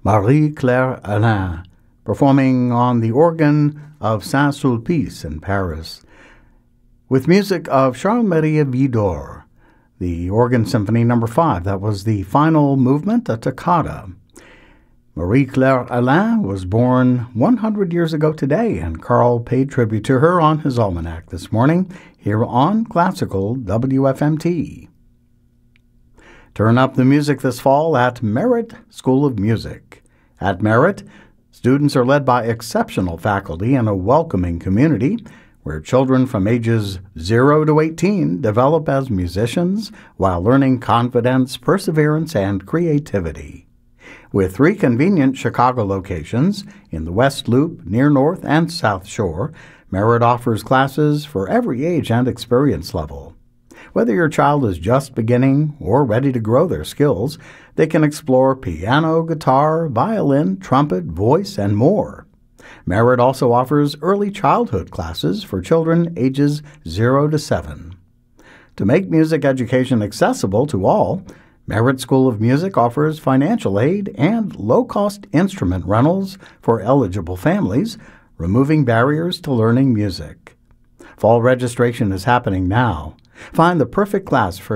Marie-Claire Alain, performing on the organ of Saint-Sulpice in Paris, with music of Charles-Marie Widor, the Organ Symphony No. 5. That was the final movement, a toccata. Marie-Claire Alain was born 100 years ago today, and Carl paid tribute to her on his almanac this morning here on Classical WFMT. Turn up the music this fall at Merit School of Music. At Merit, students are led by exceptional faculty and a welcoming community where children from ages 0 to 18 develop as musicians while learning confidence, perseverance, and creativity. With 3 convenient Chicago locations in the West Loop, near North and South Shore, Merit offers classes for every age and experience level. Whether your child is just beginning or ready to grow their skills, they can explore piano, guitar, violin, trumpet, voice, and more. Merit also offers early childhood classes for children ages 0 to 7. To make music education accessible to all, Merit School of Music offers financial aid and low-cost instrument rentals for eligible families, removing barriers to learning music. Fall registration is happening now. Find the perfect class for